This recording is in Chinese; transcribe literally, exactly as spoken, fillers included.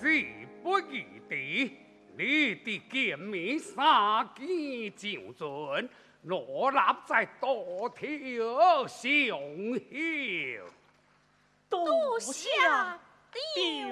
是不义的。你的见面杀鸡就准，落立在多条雄秀。 多下。